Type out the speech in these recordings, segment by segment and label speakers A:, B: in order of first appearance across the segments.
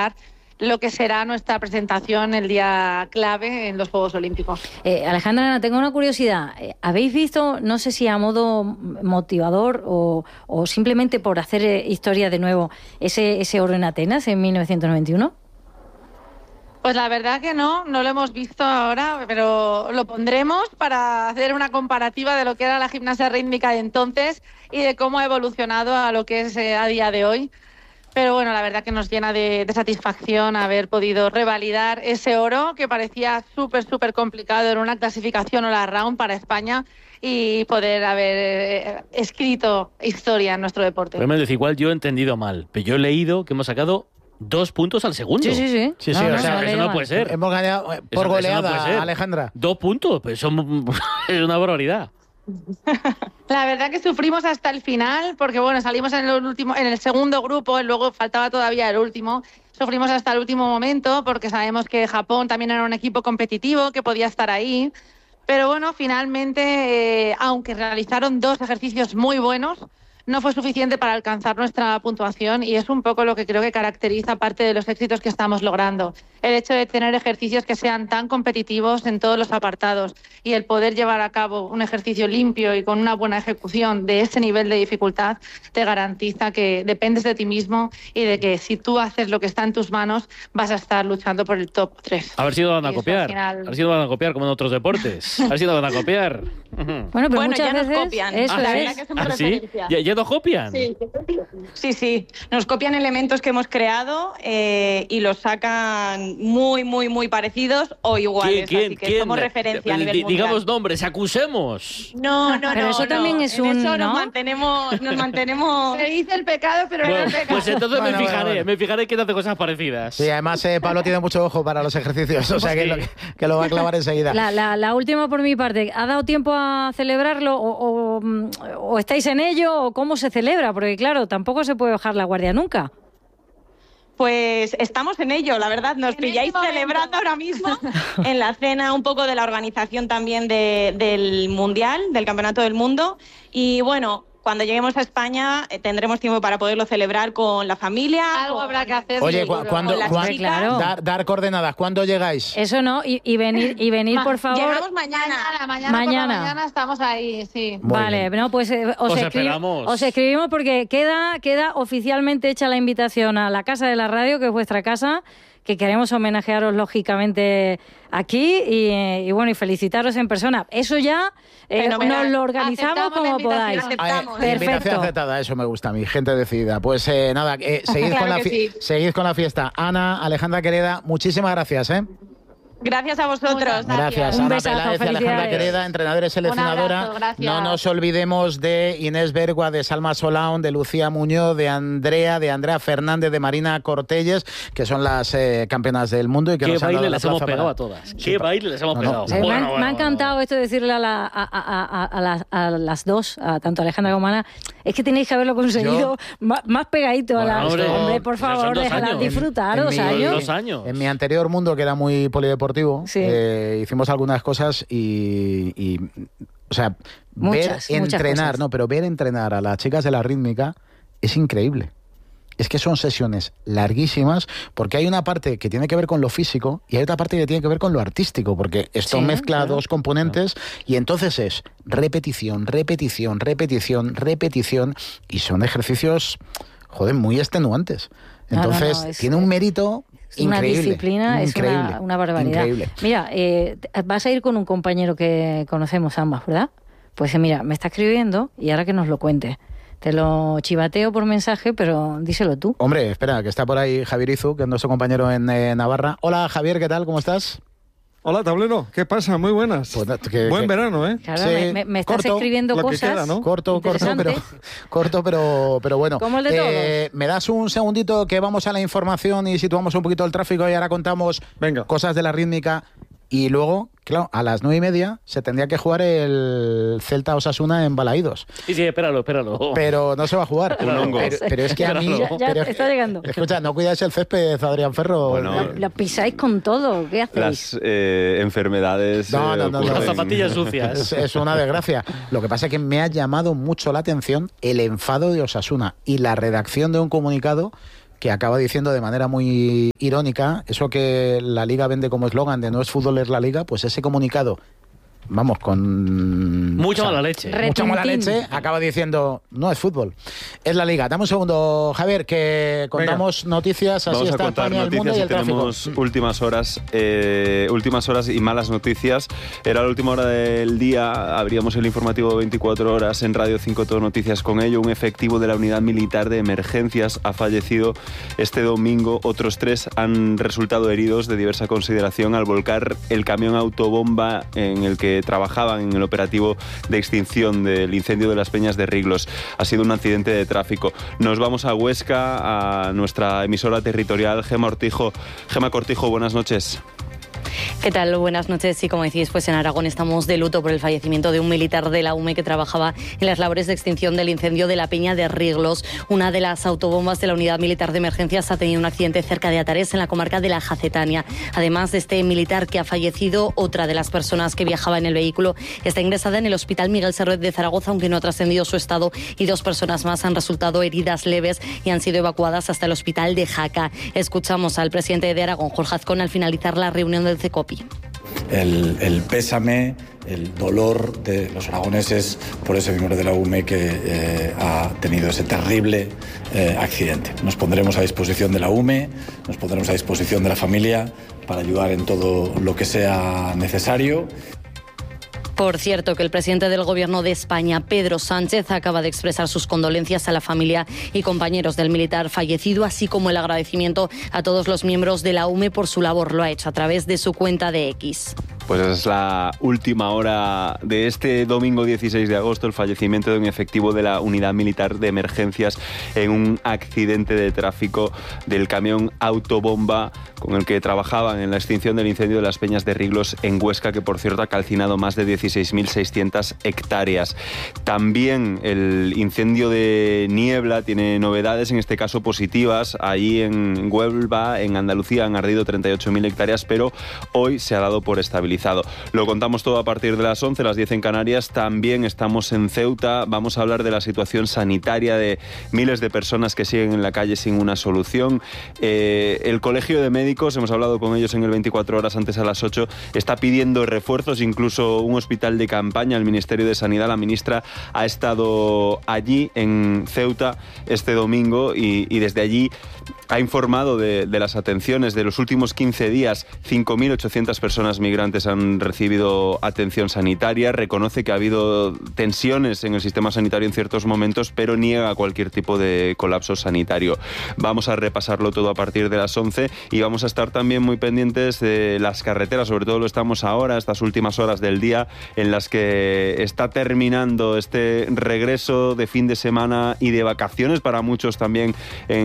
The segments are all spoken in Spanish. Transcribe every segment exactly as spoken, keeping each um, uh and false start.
A: reflejar lo que será nuestra presentación el día clave en los Juegos Olímpicos.
B: Eh, Alejandra, tengo una curiosidad. ¿Habéis visto, no sé si a modo motivador o, o simplemente por hacer historia de nuevo, ese, ese oro en Atenas en mil novecientos noventa y uno?
A: Pues la verdad que no, no lo hemos visto ahora, pero lo pondremos para hacer una comparativa de lo que era la gimnasia rítmica de entonces y de cómo ha evolucionado a lo que es eh, a día de hoy. Pero bueno, la verdad que nos llena de, de satisfacción haber podido revalidar ese oro que parecía súper, súper complicado en una clasificación all round para España y poder haber eh, escrito historia en nuestro deporte.
C: Pero me decís, igual yo he entendido mal, pero yo he leído que hemos sacado dos puntos al segundo.
B: Sí, sí, sí.
D: sí, sí
C: no,
D: o
C: o
D: sea,
C: sea, eso no puede ser.
D: Hemos ganado por
C: eso,
D: goleada,
C: eso no
D: Alejandra.
C: Dos puntos, pues son, es una barbaridad.
A: La verdad que sufrimos hasta el final, porque bueno, salimos en el último, en el segundo grupo, y luego faltaba todavía el último. Sufrimos hasta el último momento, porque sabemos que Japón también era un equipo competitivo, que podía estar ahí. Pero bueno, finalmente, eh, aunque realizaron dos ejercicios muy buenos, no fue suficiente para alcanzar nuestra puntuación y es un poco lo que creo que caracteriza parte de los éxitos que estamos logrando. El hecho de tener ejercicios que sean tan competitivos en todos los apartados y el poder llevar a cabo un ejercicio limpio y con una buena ejecución de ese nivel de dificultad te garantiza que dependes de ti mismo y de que si tú haces lo que está en tus manos vas a estar luchando por el top tres.
C: A ver si lo van a
A: Y eso
C: copiar.
A: al final-
C: A ver si lo van a copiar como en otros deportes. A ver si lo van a copiar.
B: Bueno, pero
E: Bueno,
B: muchas
E: ya nos
B: veces
E: copian.
B: eso
C: ¿Ah,
E: la
C: sí?
E: verdad que somos
C: ¿Ah, sí?
E: referencia.
C: ¿Ya, ya nos copian?
E: Sí. sí, sí, nos copian elementos que hemos creado eh, y los sacan muy, muy, muy parecidos o iguales,
C: ¿Quién,
E: así que
C: quién?
E: somos referencia a nivel
C: Di-
E: mundial.
C: Digamos nombres, acusemos.
E: No, no,
B: Pero
E: no.
B: eso
E: no.
B: también es
E: En
B: un,
E: eso
B: ¿no?
E: nos mantenemos, nos mantenemos.
A: Se dice el pecado, pero no
C: Bueno,
A: el pecado.
C: pues entonces
D: Bueno,
C: me
D: bueno,
C: fijaré,
D: bueno.
C: me fijaré que te hace cosas parecidas.
D: Sí, además eh, Pablo tiene mucho ojo para los ejercicios, o sea que lo, que lo va a clavar enseguida.
B: La, la, la última por mi parte. ¿Ha dado tiempo a celebrarlo o, o, o estáis en ello o cómo se celebra? Porque claro, tampoco se puede bajar la guardia nunca.
E: Pues estamos en ello, la verdad. Nos
A: En
E: pilláis
A: este momento.
E: celebrando ahora mismo en la cena un poco de la organización también de, del Mundial, del Campeonato del Mundo. Y bueno, cuando lleguemos a España eh, tendremos tiempo para poderlo celebrar con la familia.
A: Algo
E: con-
A: habrá que hacer.
D: Oye,
A: seguro.
D: cu- ¿cuándo,
E: Con las
D: cuán-
E: chicas.
B: Claro.
D: dar, dar coordenadas? ¿Cuándo llegáis?
B: Eso no, y, y venir, y venir
E: Ma-
B: por favor.
E: Llegamos mañana.
A: Mañana, mañana, por
B: Mañana.
A: la mañana estamos ahí, sí.
D: Muy
B: Vale,
D: bien.
B: no, pues eh, os,
C: Os
B: escri-
C: esperamos.
B: os escribimos porque queda, queda oficialmente hecha la invitación a la Casa de la Radio, que es vuestra casa, que queremos homenajearos lógicamente aquí y, eh, y bueno, y felicitaros en persona. Eso ya eh,
E: Fenomenal.
B: nos lo organizamos
A: Aceptamos la
B: como
A: invitación.
B: podáis.
E: Aceptamos.
D: Ah, eh, invitación
B: Perfecto.
D: aceptada, eso me gusta a mí, gente decidida. Pues eh, nada, eh, seguid,
E: Claro
D: con la
E: que
D: fi-
E: sí.
D: seguid con la fiesta. Ana, Alejandra querida, muchísimas gracias. ¿eh?
E: Gracias a vosotros.
A: Muchas
D: Gracias,
B: Un
D: Ana
B: besazo,
D: Peláez y Alejandra
B: felicidades.
D: Quereda, entrenadora y seleccionadora.
A: abrazo, gracias.
D: No nos olvidemos de Inés Bergua, de Salma Solaun, de Lucía Muñoz, de Andrea, de Andrea Fernández, de Marina Cortelles, que son las eh, campeonas del mundo y que
C: ¿Qué
D: nos han
C: baile
D: dado la
C: les hemos
D: plaza
C: pegado
D: para-
C: a todas?
D: Sí,
C: ¿Qué
D: pa-
C: baile les hemos
D: No, no,
C: pegado?
D: sí.
B: Eh, me,
C: Bueno,
B: han-
C: bueno,
B: me ha
C: bueno,
B: encantado esto de decirle a, la- a, a- a- a las, a las dos, a tanto Alejandra como Ana, es que tenéis que haberlo conseguido más, más pegadito a
C: Bueno,
B: las...
C: hombre,
B: Hombre, por
C: ya son
B: favor,
C: dos
B: déjalas
C: años.
B: disfrutar,
D: En
B: dos
D: mi-
B: años.
C: Dos años.
D: En mi anterior mundo, que era muy polideportivo,
B: Sí.
D: eh, hicimos algunas cosas y, y, o sea,
B: Muchas,
D: ver
B: muchas
D: entrenar,
B: cosas.
D: no, pero ver entrenar a las chicas de la rítmica es increíble. Es que son sesiones larguísimas porque hay una parte que tiene que ver con lo físico y hay otra parte que tiene que ver con lo artístico, porque esto
B: Sí,
D: mezcla
B: claro.
D: dos componentes y entonces es repetición, repetición, repetición, repetición y son ejercicios, joder, muy extenuantes.
B: No, no, no,
D: Entonces
B: es-
D: tiene un mérito
B: Es una
D: increíble.
B: disciplina,
D: increíble,
B: es una, una barbaridad.
D: Increíble.
B: Mira, eh, vas a ir con un compañero que conocemos ambas, ¿verdad? Pues eh, mira, me está escribiendo y ahora que nos lo cuente. Te lo chivateo por mensaje, pero díselo tú.
D: Hombre, espera, que está por ahí Javier Izu, que es nuestro compañero en eh, Navarra. Hola, Javier, ¿qué tal? ¿Cómo estás?
F: Hola, tablero. ¿Qué pasa? Muy buenas.
D: Pues, que-
F: Buen
D: que-
F: verano, ¿eh?
B: Claro,
D: Sí,
B: me, me- me estás
D: corto,
B: escribiendo
F: lo que
B: cosas
F: queda, ¿no?
D: Corto, corto, pero,
B: interesantes.
D: corto, pero, pero bueno.
B: Como el de
D: Eh, ¿Me das un segundito que vamos a la información y situamos un poquito el tráfico y ahora contamos
F: Venga.
D: cosas de la rítmica? Y luego, claro, a las nueve y media se tendría que jugar el Celta Osasuna en Balaídos.
C: Sí, sí, espéralo, espéralo.
D: Pero no se va a jugar.
C: Un hongo.
D: Pero, pero es que a mí...
C: Ya-
B: ya
D: pero-
B: está llegando.
D: Escucha, no cuidáis el césped, Adrián Ferro.
G: Bueno,
B: Lo, lo pisáis con todo, ¿qué hacéis?
G: Las eh, enfermedades.
D: No,
G: eh,
D: no, no, no.
G: ocurren-
C: Las zapatillas sucias.
D: Es, es una desgracia. Lo que pasa es que me ha llamado mucho la atención el enfado de Osasuna y la redacción de un comunicado que acaba diciendo de manera muy irónica eso que la Liga vende como eslogan de no es fútbol, es la Liga, pues ese comunicado, vamos, con...
C: Mucha
D: o sea,
C: mala leche.
D: Mucha mala leche, acaba diciendo, no es fútbol, es la Liga. Dame un segundo, Javier, que contamos Venga. noticias, así
G: Vamos
D: está
G: a contar
D: España,
G: noticias
D: el mundo y el
G: tenemos
D: tráfico.
G: últimas horas, eh, últimas horas y malas noticias. Era la última hora del día, abríamos el informativo veinticuatro horas en Radio cinco Todo Noticias con ello. Un efectivo de la Unidad Militar de Emergencias ha fallecido este domingo. Otros tres han resultado heridos de diversa consideración al volcar el camión autobomba en el que trabajaban en el operativo de extinción del incendio de las Peñas de Riglos. Ha sido un accidente de tráfico. Nos vamos a Huesca, a nuestra emisora territorial, Gema Cortijo. Gema Cortijo, buenas noches.
H: ¿Qué tal? Buenas noches. Y como decís, pues en Aragón estamos de luto por el fallecimiento de un militar de la U M E que trabajaba en las labores de extinción del incendio de la Peña de Riglos. Una de las autobombas de la Unidad Militar de Emergencias ha tenido un accidente cerca de Atares, en la comarca de la Jacetania. Además de este militar que ha fallecido, otra de las personas que viajaba en el vehículo está ingresada en el Hospital Miguel Servet de Zaragoza, aunque no ha trascendido su estado, y dos personas más han resultado heridas leves y han sido evacuadas hasta el Hospital de Jaca. Escuchamos al presidente de Aragón, Jorge Azcón, al finalizar la reunión del CECOPI.
I: El, el pésame, el dolor de los aragoneses por ese miembro de la U M E que eh, ha tenido ese terrible eh, accidente. Nos pondremos a disposición de la U M E, nos pondremos a disposición de la familia para ayudar en todo lo que sea necesario.
H: Por cierto, que el presidente del Gobierno de España, Pedro Sánchez, acaba de expresar sus condolencias a la familia y compañeros del militar fallecido, así como el agradecimiento a todos los miembros de la U M E por su labor. Lo ha hecho a través de su cuenta de X.
G: Pues es la última hora de este domingo dieciséis de agosto, el fallecimiento de un efectivo de la Unidad Militar de Emergencias en un accidente de tráfico del camión autobomba con el que trabajaban en la extinción del incendio de las Peñas de Riglos en Huesca, que por cierto ha calcinado más de dieciséis mil seiscientas hectáreas. También el incendio de Niebla tiene novedades, en este caso positivas. Allí en Huelva, en Andalucía, han ardido treinta y ocho mil hectáreas, pero hoy se ha dado por estabilizado. Lo contamos todo a partir de las once, las diez en Canarias. También estamos en Ceuta. Vamos a hablar de la situación sanitaria de miles de personas que siguen en la calle sin una solución. Eh, el Colegio de Médicos, hemos hablado con ellos en el veinticuatro horas antes a las ocho, está pidiendo refuerzos, incluso un hospital de campaña. El Ministerio de Sanidad, la ministra, ha estado allí en Ceuta este domingo y, y desde allí ha informado de, de las atenciones de los últimos quince días. cinco mil ochocientas personas migrantes han recibido atención sanitaria. Reconoce que ha habido tensiones en el sistema sanitario en ciertos momentos, pero niega cualquier tipo de colapso sanitario. Vamos a repasarlo todo a partir de las once y vamos a estar también muy pendientes de las carreteras. Sobre todo lo estamos ahora, estas últimas horas del día, en las que está terminando este regreso de fin de semana y de vacaciones para muchos también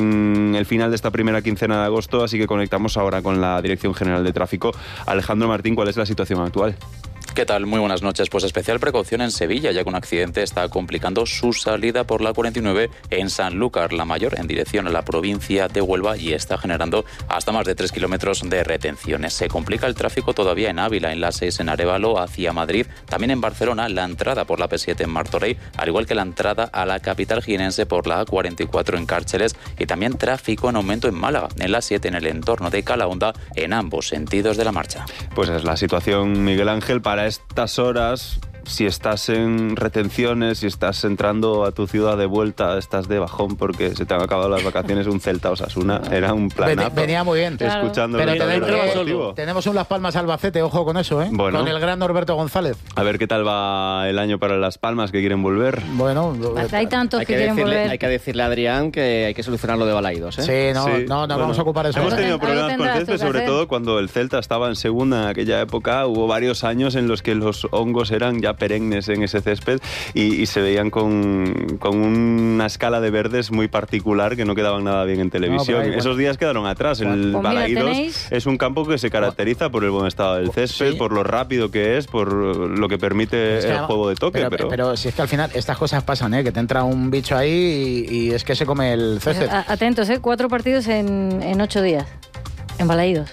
G: en el final de esta primera quincena de agosto, así que conectamos ahora con la Dirección General de Tráfico. Alejandro Martín, ¿cuál es la situación actual?
J: ¿Qué tal? Muy buenas noches. Pues especial precaución en Sevilla, ya que un accidente está complicando su salida por la cuarenta y nueve en Sanlúcar, la Mayor, en dirección a la provincia de Huelva, y está generando hasta más de tres kilómetros de retenciones. Se complica el tráfico todavía en Ávila, en la seis en Arévalo hacia Madrid, también en Barcelona, la entrada por la P siete en Martorell, al igual que la entrada a la capital jienense por la A cuarenta y cuatro en Cárceles, y también tráfico en aumento en Málaga, en la siete en el entorno de Calahonda, en ambos sentidos de la marcha.
G: Pues es la situación, Miguel Ángel, para estas horas. Si estás en retenciones, si estás entrando a tu ciudad de vuelta, estás de bajón porque se te han acabado las vacaciones, un Celta Osasuna era un planazo.
D: Venía muy bien.
G: Claro. Escuchando
D: Pero
G: el
D: tenemos, tenemos un Las Palmas Albacete, ojo con eso, ¿eh?
G: Bueno,
D: con el gran Norberto González.
G: A ver qué tal va el año para Las Palmas, que quieren volver.
D: Bueno,
B: hay tantos
K: hay
B: que,
K: que
B: quieren
K: decirle,
B: volver.
K: Hay que decirle a Adrián que hay que solucionar lo de Balaídos, ¿eh?
D: Sí, no,
G: sí,
D: no, nos
G: bueno,
D: vamos a ocupar eso.
G: Hemos tenido
B: Algo
G: problemas con el
B: tendrás
G: césped,
B: tú que
G: sobre
B: hacer.
G: todo cuando el Celta estaba en segunda en aquella época. Hubo varios años en los que los hongos eran ya perennes en ese césped y, y se veían con, con una escala de verdes muy particular que no quedaban nada bien en televisión. No, ahí, bueno. Esos días quedaron atrás.
B: Pues,
G: el
B: pues
G: Balaídos
B: tenéis...
G: es un campo que se caracteriza por el buen estado del césped, sí. por lo rápido que es, por lo que permite es que el no, juego de toque.
D: Pero,
G: pero...
D: pero si es que al final estas cosas pasan, ¿eh? Que te entra un bicho ahí y, y es que se come el césped.
B: Pues, atentos, ¿eh? Cuatro partidos en, en ocho días, en Balaídos.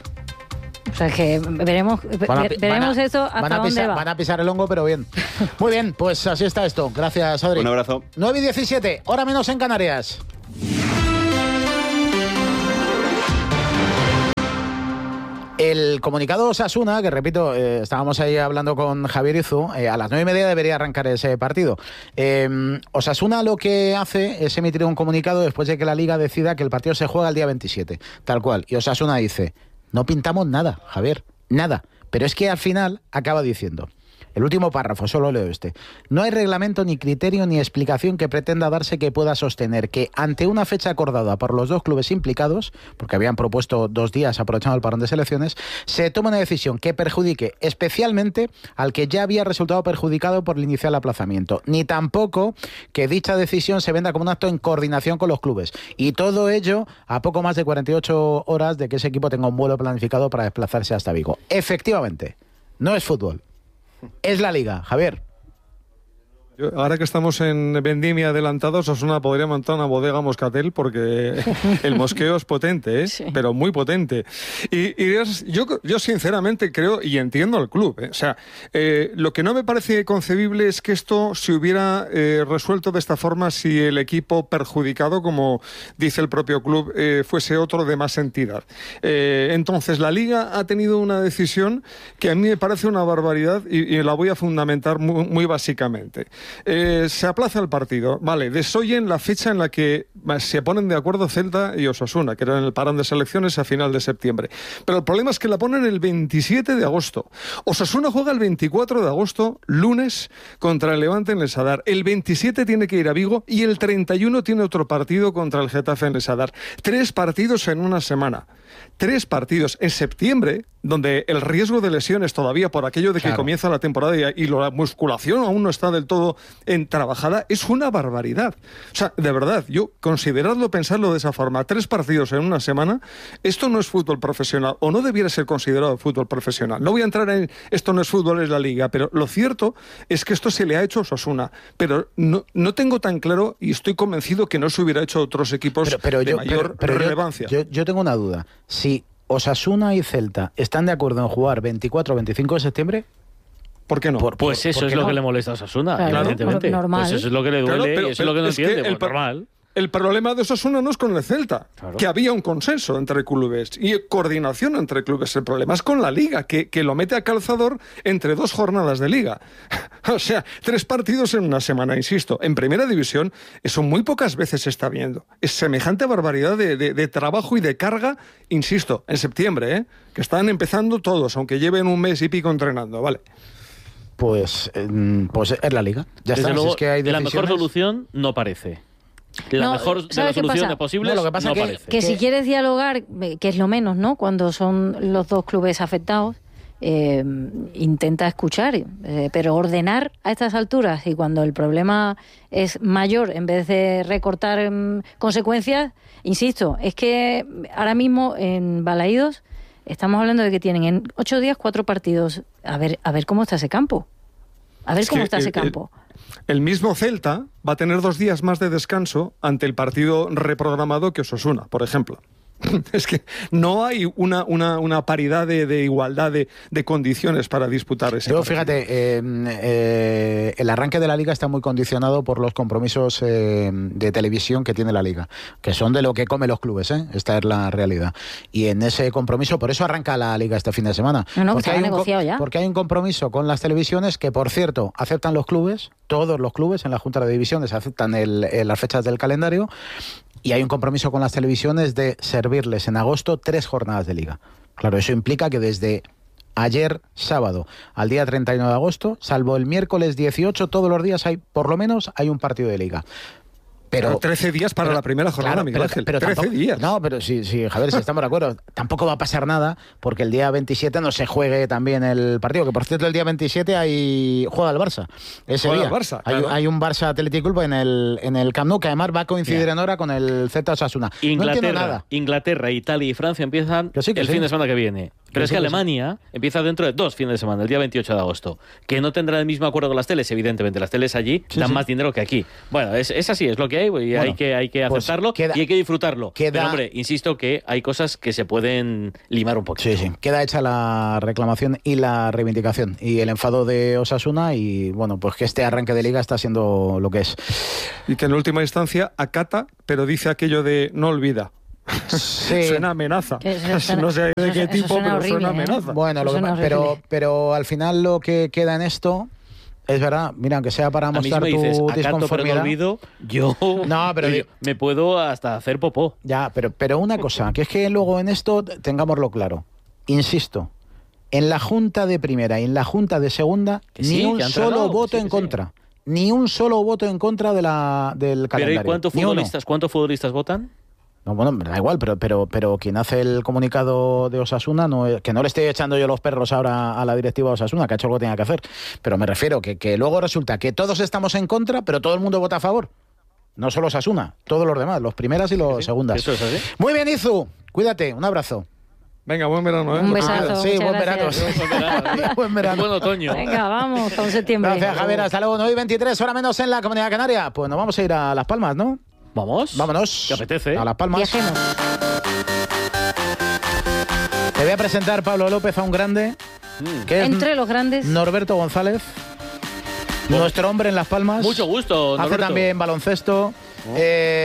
B: O sea que veremos,
D: van a,
B: veremos
D: van a,
B: esto hasta
D: van a
B: dónde
D: pisar,
B: va.
D: Van a pisar el hongo, pero bien. Muy bien, pues así está esto. Gracias, Adri.
G: Un abrazo.
D: nueve y diecisiete, hora menos en Canarias. El comunicado Osasuna, que repito, eh, estábamos ahí hablando con Javier Izu, eh, a las nueve y media debería arrancar ese partido. Eh, Osasuna lo que hace es emitir un comunicado después de que la Liga decida que el partido se juega el día veintisiete, tal cual. Y Osasuna dice, no pintamos nada, Javier, nada. Pero es que al final acaba diciendo... El último párrafo, solo leo este. No hay reglamento, ni criterio, ni explicación que pretenda darse que pueda sostener que, ante una fecha acordada por los dos clubes implicados, porque habían propuesto dos días aprovechando el parón de selecciones, se tome una decisión que perjudique especialmente al que ya había resultado perjudicado por el inicial aplazamiento, ni tampoco que dicha decisión se venda como un acto en coordinación con los clubes. Y todo ello a poco más de cuarenta y ocho horas de que ese equipo tenga un vuelo planificado para desplazarse hasta Vigo. Efectivamente, no es fútbol. Es la Liga, Javier.
F: Yo, ahora que estamos en vendimia adelantados, Osasuna podría montar una bodega Moscatel porque el mosqueo es potente, ¿eh? Sí. Pero muy potente. Y, y es, yo, yo sinceramente creo y entiendo al club, ¿eh? O sea, eh, lo que no me parece concebible es que esto se hubiera eh, resuelto de esta forma si el equipo perjudicado, como dice el propio club, eh, fuese otro de más entidad. Eh, entonces, la Liga ha tenido una decisión que a mí me parece una barbaridad y, y la voy a fundamentar muy, muy básicamente. Eh, se aplaza el partido, vale, desoyen la fecha en la que se ponen de acuerdo Celta y Osasuna, que era en el parón de selecciones a final de septiembre, pero el problema es que la ponen el veintisiete de agosto. Osasuna juega el veinticuatro de agosto, lunes, contra el Levante en el Sadar. El veintisiete tiene que ir a Vigo y el treinta y uno tiene otro partido contra el Getafe en el Sadar. Tres partidos en una semana. Tres partidos en septiembre, donde el riesgo de lesiones todavía por aquello de que claro. comienza la temporada y, y la musculación aún no está del todo en trabajada, es una barbaridad. O sea, de verdad, yo considerarlo, pensarlo de esa forma, tres partidos en una semana, esto no es fútbol profesional, o no debiera ser considerado fútbol profesional. No voy a entrar en esto no es fútbol, es la Liga, pero lo cierto es que esto se le ha hecho a Osasuna, pero no, no tengo tan claro y estoy convencido que no se hubiera hecho a otros equipos pero, pero de yo, mayor pero, pero relevancia.
D: Yo, yo, yo tengo una duda. Si Osasuna y Celta están de acuerdo en jugar veinticuatro o veinticinco de septiembre,
F: ¿por qué no?
C: Por, pues
D: por,
C: eso
D: ¿por
C: es lo
D: no?
C: que le molesta a Osasuna,
B: claro,
C: evidentemente.
B: Normal.
C: Pues eso es lo que le duele claro, pero, y eso es lo que no entiende, que el, pues normal.
F: El problema de Osasuna no es con el Celta, claro. que había un consenso entre clubes y coordinación entre clubes. El problema es con la Liga, que, que lo mete a calzador entre dos jornadas de Liga. O sea, tres partidos en una semana, insisto. En Primera División eso muy pocas veces se está viendo. Es semejante barbaridad de, de, de trabajo y de carga, insisto, en septiembre, ¿eh? Que están empezando todos, aunque lleven un mes y pico entrenando, ¿vale?
D: Pues, eh, pues es la Liga. Ya
C: Desde
D: está.
C: Luego,
D: si es que hay
C: la
D: decisiones...
C: mejor solución no parece. La
B: no,
C: mejor de las soluciones posibles
D: no, lo que pasa
C: no
D: que,
C: parece.
B: Que
D: ¿Qué?
B: si quieres dialogar, que es lo menos, ¿no? Cuando son los dos clubes afectados, eh, intenta escuchar, eh, pero ordenar a estas alturas y cuando el problema es mayor, en vez de recortar eh, consecuencias, insisto, es que ahora mismo en Balaídos estamos hablando de que tienen en ocho días cuatro partidos. A ver, a ver cómo está ese campo. A ver
F: es
B: cómo está
F: el,
B: ese campo.
F: El... El mismo Celta va a tener dos días más de descanso ante el partido reprogramado que Osasuna, por ejemplo. Es que no hay una, una, una paridad de, de igualdad de, de condiciones para disputar ese
D: Yo,
F: partido.
D: fíjate, eh, eh, el arranque de la Liga está muy condicionado por los compromisos eh, de televisión que tiene la Liga, que son de lo que comen los clubes, ¿eh? Esta es la realidad. Y en ese compromiso, por eso arranca la Liga este fin de semana.
B: No, no,
D: porque, hay un,
B: ya.
D: porque hay un compromiso con las televisiones que, por cierto, aceptan los clubes, todos los clubes en la Junta de Divisiones aceptan el, el, las fechas del calendario. Y hay un compromiso con las televisiones de servirles en agosto tres jornadas de Liga. Claro, eso implica que desde ayer sábado al día treinta y nueve de agosto, salvo el miércoles dieciocho, todos los días hay, por lo menos, hay un partido de Liga. Pero,
F: pero trece días para
D: pero,
F: la primera jornada,
D: claro,
F: Miguel
D: pero,
F: Ángel.
D: Pero
F: trece
D: tampoco,
F: días.
D: No, pero sí, sí, Javier, si estamos de acuerdo, tampoco va a pasar nada porque el día veintisiete no se juegue también el partido, que por cierto el día veintisiete hay juega el Barça. Ese
F: juega
D: día
F: el Barça,
D: hay,
F: claro.
D: hay un Barça Athletic Club en el, en el Camp Nou, que además va a coincidir yeah. en hora con el Celta Osasuna.
C: Inglaterra,
D: no entiendo nada.
C: Inglaterra, Italia y Francia empiezan
D: que sí, que
C: el
D: sí.
C: fin de semana que viene. Pero es que Alemania empieza dentro de dos fines de semana, el día veintiocho de agosto, que no tendrá el mismo acuerdo con las teles, evidentemente. Las teles allí sí, dan sí. más dinero que aquí. Bueno, es, es así, es lo que hay y bueno, hay que, hay que aceptarlo pues queda, y hay que disfrutarlo. Queda, Pero, hombre, insisto que hay cosas que se pueden limar un poquito.
D: Sí, sí. Queda hecha la reclamación y la reivindicación y el enfado de Osasuna y, bueno, pues que este arranque de Liga está siendo lo que es.
F: Y que en última instancia acata, pero dice aquello de no olvida.
D: Sí.
F: Suena amenaza.
B: Suena,
F: no sé de qué tipo,
B: suena
F: pero
B: horrible,
F: suena
B: ¿eh?
F: amenaza.
D: Bueno, lo que, pero, pero al final lo que queda en esto es verdad. Mira, aunque sea para mostrar
C: a mí si me dices,
D: tu
C: acato,
D: disconformidad.
C: pero no olvido, yo,
D: no, pero
C: yo me puedo hasta hacer popó.
D: Ya, pero, pero una cosa, que es que luego en esto tengámoslo claro. Insisto, en la Junta de Primera y en la Junta de Segunda,
C: que sí,
D: ni un
C: que
D: solo
C: tratado,
D: voto
C: sí,
D: en
C: sí.
D: contra. Ni un solo voto en contra de la, del calendario.
C: Pero ¿y cuántos futbolistas, cuántos futbolistas votan?
D: No, bueno, me da igual, pero, pero, pero quien hace el comunicado de Osasuna, no, que no le estoy echando yo los perros ahora a la directiva de Osasuna, que ha hecho lo que tenía que hacer. Pero me refiero que, que luego resulta que todos estamos en contra, pero todo el mundo vota a favor. No solo Osasuna, todos los demás, los primeras y los
C: sí,
D: segundas.
C: Eso es así.
D: Muy bien, Izu. Cuídate, un abrazo.
F: Venga, buen verano, ¿eh?
B: Un besazo.
D: Sí, buen
B: verano.
D: buen verano. Buen verano.
C: Buen otoño.
B: Venga, vamos, con septiembre.
D: Gracias, Javier. Hasta luego. nueve y veintitrés, hora menos en la Comunidad Canaria. Pues nos vamos a ir a Las Palmas, ¿no?
C: Vamos.
D: Vámonos.
C: ¿Te apetece?
D: A Las Palmas.
B: Viajemos.
D: Te voy a presentar, Pablo López, a un grande.
C: Mm.
D: Que es
B: Entre los grandes.
D: Norberto González.
C: Bueno,
D: nuestro hombre en Las Palmas.
C: Mucho gusto,
D: Hace
C: Norberto.
D: también baloncesto. Oh.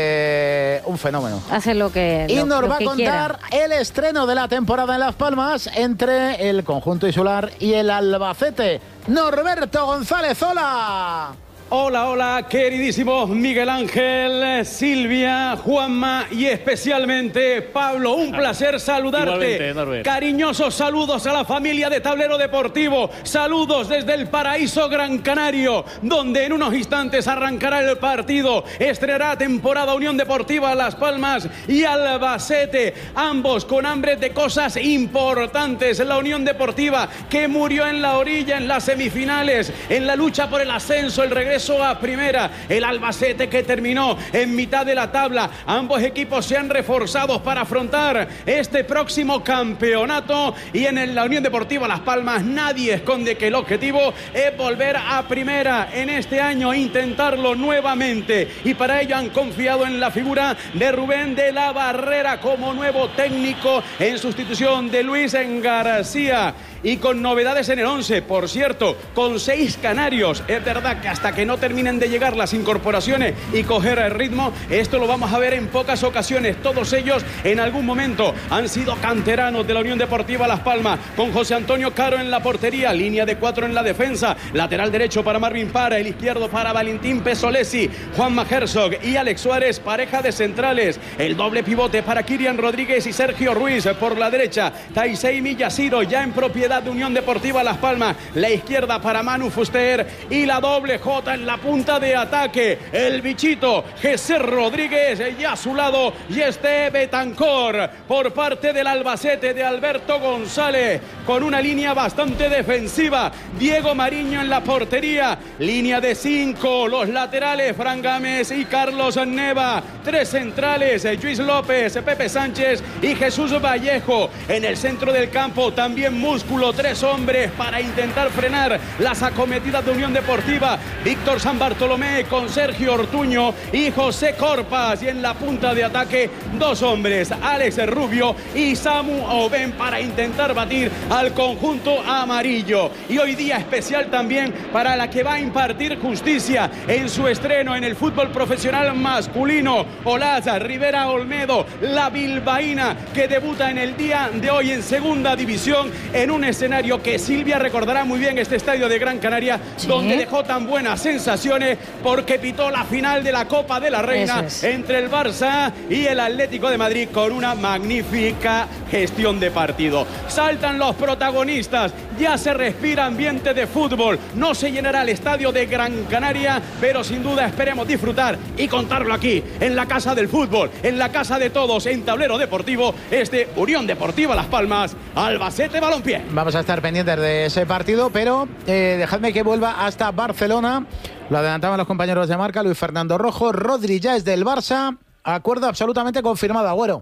D: Eh, un fenómeno.
B: Hace lo que
D: Y
B: lo,
D: nos
B: lo
D: va a
B: que
D: contar
B: quiera.
D: el estreno de la temporada en Las Palmas entre el conjunto insular y el Albacete. Norberto González, hola.
L: Hola, hola, queridísimos Miguel Ángel, Silvia, Juanma y especialmente Pablo. Un placer saludarte. Cariñosos saludos a la familia de Tablero Deportivo. Saludos desde el paraíso Gran Canario, donde en unos instantes arrancará el partido. Estrenará temporada Unión Deportiva Las Palmas y Albacete. Ambos con hambre de cosas importantes. La Unión Deportiva que murió en la orilla en las semifinales, en la lucha por el ascenso, el regreso a primera. El Albacete que terminó en mitad de la tabla. Ambos equipos se han reforzado para afrontar este próximo campeonato, y en la Unión Deportiva Las Palmas nadie esconde que el objetivo es volver a primera en este año, intentarlo nuevamente, y para ello han confiado en la figura de Rubén de la Barrera como nuevo técnico en sustitución de Luis García, y con novedades en el once, por cierto, con seis canarios. Es verdad que hasta que no terminen de llegar las incorporaciones y coger el ritmo, esto lo vamos a ver en pocas ocasiones. Todos ellos en algún momento han sido canteranos de la Unión Deportiva Las Palmas, con José Antonio Caro en la portería, línea de cuatro en la defensa, lateral derecho para Marvin Para, el izquierdo para Valentín Pesolesi, Juanma Herzog y Alex Suárez, pareja de centrales, el doble pivote para Kirian Rodríguez y Sergio Ruiz por la derecha, Taisei Miyashiro ya en propiedad de Unión Deportiva Las Palmas, la izquierda para Manu Fuster y la doble J en la punta de ataque, el bichito Jesús Rodríguez, y a su lado y este Betancor por parte del Albacete de Alberto González, con una línea bastante defensiva. Diego Mariño en la portería, línea de cinco, los laterales Fran Gámez y Carlos Neva, tres centrales Luis López, Pepe Sánchez y Jesús Vallejo. En el centro del campo también músculo, tres hombres para intentar frenar las acometidas de Unión Deportiva, Víctor San Bartolomé con Sergio Ortuño y José Corpas, y en la punta de ataque dos hombres, Alex Rubio y Samu Oben, para intentar batir al conjunto amarillo. Y hoy día especial también para la que va a impartir justicia en su estreno en el fútbol profesional masculino, Olaza Rivera Olmedo, la bilbaína, que debuta en el día de hoy en segunda división, en un escenario que Silvia recordará muy bien, este estadio de Gran Canaria, sí, donde dejó tan buenas sensaciones porque pitó la final de la Copa de la Reina es. entre el Barça y el Atlético de Madrid, con una magnífica gestión de partido. Saltan los protagonistas, ya se respira ambiente de fútbol, no se llenará el estadio de Gran Canaria, pero sin duda esperemos disfrutar y contarlo aquí, en la casa del fútbol, en la casa de todos, en Tablero Deportivo, este Unión Deportiva Las Palmas, Albacete Balompié.
D: Vamos a estar pendientes de ese partido, pero eh, dejadme que vuelva hasta Barcelona. Lo adelantaban los compañeros de marca, Luis Fernando Rojo. Rodri ya es del Barça, acuerdo absolutamente confirmado, Agüero.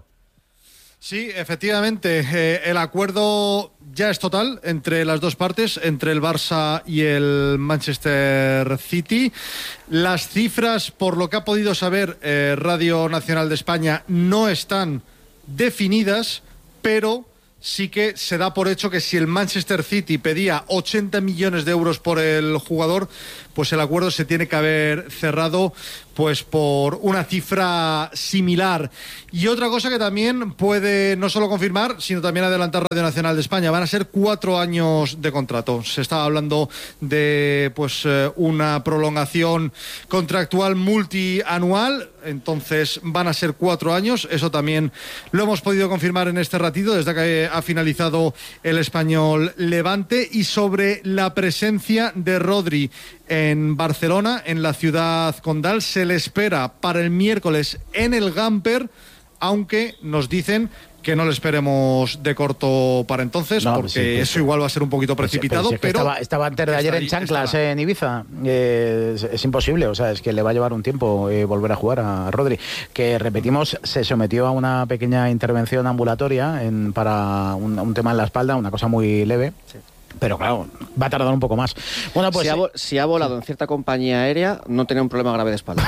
M: Sí, efectivamente, eh, el acuerdo ya es total entre las dos partes, entre el Barça y el Manchester City. Las cifras, por lo que ha podido saber eh, Radio Nacional de España, no están definidas, pero sí que se da por hecho que si el Manchester City pedía ochenta millones de euros por el jugador, pues el acuerdo se tiene que haber cerrado pues por una cifra similar. Y otra cosa que también puede no solo confirmar, sino también adelantar Radio Nacional de España, van a ser cuatro años de contrato. Se estaba hablando de pues una prolongación contractual multianual, entonces van a ser cuatro años. Eso también lo hemos podido confirmar en este ratito, desde que ha finalizado el Español Levante. Y sobre la presencia de Rodri en Barcelona, en la ciudad condal, se le espera para el miércoles en el Gamper, aunque nos dicen que no le esperemos de corto para entonces, no, porque sí, pues, eso igual va a ser un poquito precipitado. Pues, pues, pero
D: estaba, estaba antes de ayer en chanclas eh, en Ibiza. Eh, es, es imposible, o sea, es que le va a llevar un tiempo eh, volver a jugar a Rodri, que repetimos, se sometió a una pequeña intervención ambulatoria en, para un, un tema en la espalda, una cosa muy leve. Sí. Pero claro, va a tardar un poco más. Bueno, pues
K: si ha, si ha volado en cierta compañía aérea, no tenía un problema grave de espalda.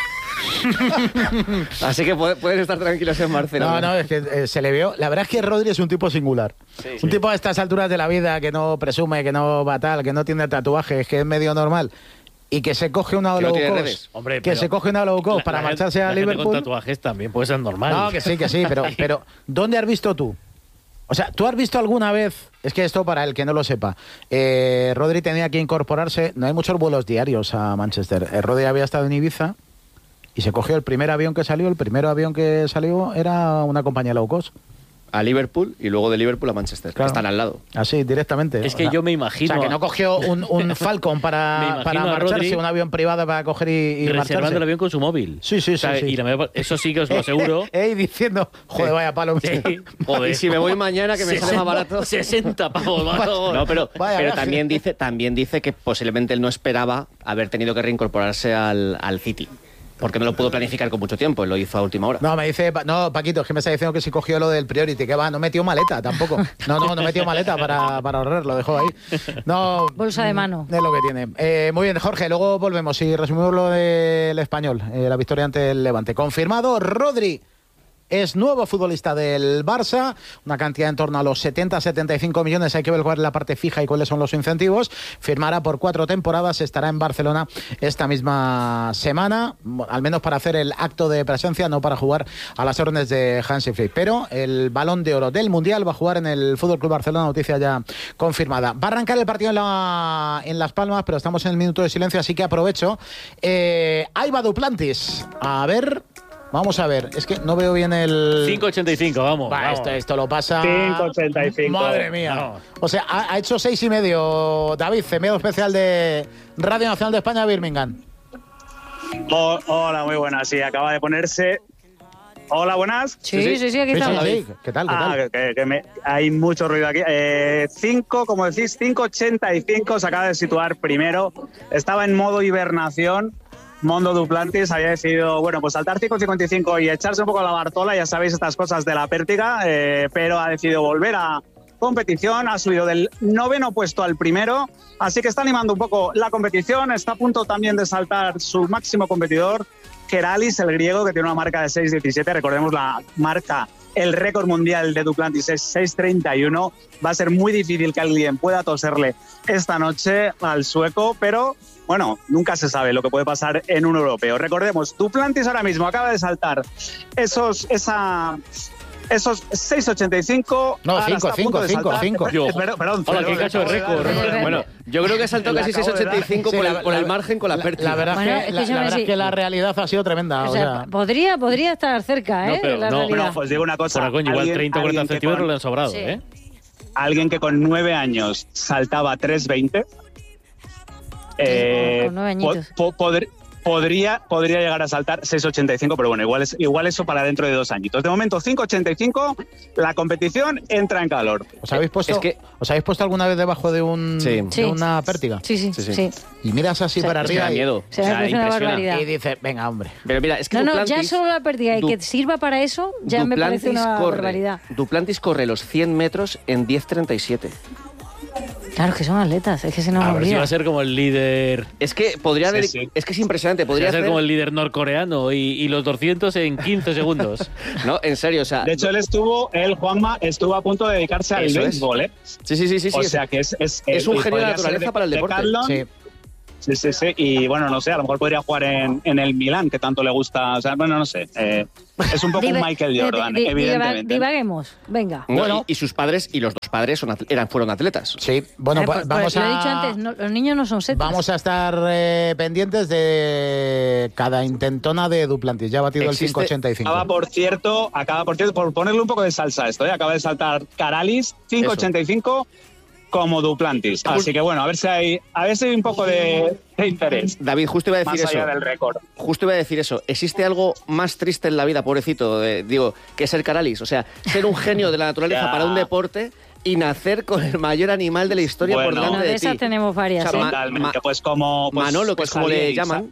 K: Así que pueden estar tranquilos en Barcelona.
D: No, no, es que eh, se le vio. La verdad es que Rodri es un tipo singular. Sí, un sí. tipo a estas alturas de la vida que no presume, que no va tal, que no tiene tatuajes, que es medio normal. Y que se coge una low cost, Hombre, que se coge una low cost para la marcharse
C: gente,
D: a Liverpool.
C: Con tatuajes también puede ser normal.
D: No, que sí, que sí, pero, pero ¿dónde has visto tú? O sea, ¿tú has visto alguna vez? Es que esto, para el que no lo sepa, eh, Rodri tenía que incorporarse. No hay muchos vuelos diarios a Manchester. Eh, Rodri había estado en Ibiza y se cogió el primer avión que salió. El primer avión que salió era una compañía low cost.
K: A Liverpool y luego de Liverpool a Manchester, claro. Que están al lado.
D: Así, directamente.
C: Es que o sea, yo me imagino...
D: O sea, que no cogió un, un Falcon para, para marcharse, Rodri, un avión privado para coger y, y
C: reservando
D: marcharse.
C: el avión con su móvil.
D: Sí, sí,
C: o sea,
D: sí. sí.
C: Y la, eso sí que os lo aseguro.
D: Ey, diciendo, joder, vaya palo.
C: Sí, joder.
K: Y si me voy mañana, que me sesenta, sale más barato.
C: sesenta pavos, barato.
K: No, pero, pero también, dice, también dice que posiblemente él no esperaba haber tenido que reincorporarse al, al City. Porque no lo pudo planificar con mucho tiempo, lo hizo a última hora.
D: No, me dice, no, Paquito, es que me está diciendo que si cogió lo del Priority, que va, no metió maleta tampoco. No, no, no metió maleta para, para ahorrar, lo dejó ahí. No,
B: bolsa de mano.
D: Es lo que tiene. Eh, muy bien, Jorge, luego volvemos y resumimos lo del Español, eh, la victoria ante el Levante. Confirmado, Rodri es nuevo futbolista del Barça, una cantidad en torno a los setenta a setenta y cinco millones, hay que ver cuál es la parte fija y cuáles son los incentivos. Firmará por cuatro temporadas, estará en Barcelona esta misma semana, al menos para hacer el acto de presencia, no para jugar a las órdenes de Hansi Flick. Pero el Balón de Oro del Mundial va a jugar en el Fútbol Club Barcelona, noticia ya confirmada. Va a arrancar el partido en, la, en Las Palmas, pero estamos en el minuto de silencio, así que aprovecho. Eh, ahí va Duplantis. A ver... Vamos a ver, es que no veo bien el...
C: cinco ochenta y cinco, vamos.
D: Va,
C: vamos.
D: Esto, esto lo pasa...
N: cinco ochenta y cinco.
D: Madre mía. Vamos. O sea, ha, ha hecho seis y medio, David, enviado especial de Radio Nacional de España, Birmingham.
N: Oh, hola, muy buenas. Sí, acaba de ponerse... Hola, buenas.
B: Sí, sí, sí, sí aquí estamos.
D: Sí, sí. ¿Qué tal, qué
N: ah,
D: tal?
N: Que, que me, hay mucho ruido aquí. Eh, cinco, como decís, cinco ochenta y cinco se acaba de situar primero. Estaba en modo hibernación. Mondo Duplantis había decidido, bueno, pues saltar cinco cincuenta y cinco y echarse un poco a la Bartola, ya sabéis estas cosas de la pértiga, eh, pero ha decidido volver a competición, ha subido del noveno puesto al primero, así que está animando un poco la competición, está a punto también de saltar su máximo competidor, Keralis, el griego, que tiene una marca de seis diecisiete, recordemos la marca, el récord mundial de Duplantis es seis treinta y uno, va a ser muy difícil que alguien pueda toserle esta noche al sueco, pero... Bueno, nunca se sabe lo que puede pasar en un europeo. Recordemos, Duplantis ahora mismo acaba de saltar esos, esa, esos seis ochenta y cinco.
D: No, cinco, cinco, cinco, cinco.
N: Perdón, perdón.
C: Hola, qué cacho de récord.
K: Bueno, yo creo que saltó casi seis ochenta y cinco por, el, por el margen con la pértiga.
D: La verdad,
B: bueno,
D: es, que, la, la, verdad es que la realidad ha sido tremenda.
B: O sea, o sea, podría, podría estar cerca, ¿eh?
C: No, pero
B: la
C: no,
B: realidad.
N: No, pues digo una cosa.
C: Por coño, igual treinta o cuarenta centímetros le han sobrado, sí. ¿eh?
N: Alguien que con nueve años saltaba tres veinte. Eh, po, po, poder, podría, podría llegar a saltar seis ochenta y cinco, pero bueno, igual, es, igual eso para dentro de dos añitos. De momento cinco ochenta y cinco, la competición entra en calor.
D: ¿Os habéis puesto, es que, ¿os habéis puesto alguna vez debajo de, un,
K: sí.
D: de una pértiga?
B: Sí, sí, sí. sí. sí.
D: Y miras así o sea, para arriba
K: da
D: y...
K: miedo.
B: Se o sea, me una barbaridad.
D: Y dices, venga, hombre.
K: Pero mira, es que
B: no,
K: Duplantis,
B: no, ya solo la pértiga y que sirva para eso ya Duplantis me parece una
K: corre,
B: barbaridad.
K: Duplantis corre los cien metros en diez treinta y siete.
B: Claro, que son atletas, es que se nos
C: olvida. A ver si
B: va
C: a ser como el líder...
K: Es que podría haber... Sí, sí. Es que es impresionante. Podría
C: ser
K: hacer...
C: como el líder norcoreano y, y los doscientos en quince segundos.
K: No, en serio, o sea...
N: De hecho, él estuvo, él, Juanma, estuvo a punto de dedicarse al béisbol, ¿eh?
K: Sí, sí, sí, sí.
N: O
K: sí,
N: sea, que es... Es,
K: es un genio de naturaleza para el deporte.
D: Sí.
N: Sí, sí, sí. Y bueno, no sé, a lo mejor podría jugar en, en el Milán, que tanto le gusta. O sea, bueno, no sé. Eh, es un poco un Michael Jordan,
B: di, di,
N: evidentemente.
B: Divaguemos, venga.
K: No, bueno, y, y sus padres, y los dos padres son, eran, fueron atletas.
D: Sí, bueno,
B: eh, pues,
D: vamos
B: pues,
D: a...
B: Lo he dicho antes, no, los niños no son setas.
D: Vamos a estar eh, pendientes de cada intentona de Duplantis. Ya ha batido Existe, el cinco ochenta y cinco.
N: Acaba, por cierto, acaba, por cierto, por ponerle un poco de salsa a esto, ¿eh? Acaba de saltar Caralis, cinco ochenta y cinco. Como Duplantis. Así que bueno, a ver si hay, a ver si hay un poco de, de interés.
K: David, justo iba a decir
N: más
K: eso.
N: Allá del récord.
K: Justo iba a decir eso. ¿Existe algo más triste en la vida, pobrecito, de, digo, que ser Caralis? O sea, ser un genio de la naturaleza para un deporte y nacer con el mayor animal de la historia
N: bueno,
K: por delante
B: no,
K: de,
B: de
K: ti.
B: esas tenemos varias.
K: O sea,
B: ¿eh?
N: Totalmente.
K: Ma
N: pues como pues,
K: Manolo, que
N: pues
K: es como le llaman.